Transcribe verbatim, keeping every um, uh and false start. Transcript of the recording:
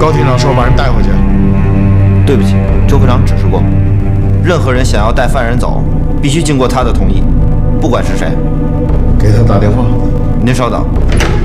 高厅长说把人带回去。 对不起，周科长指示过，任何人想要带犯人走，必须经过他的同意，不管是谁。 给他打电话。 您稍等。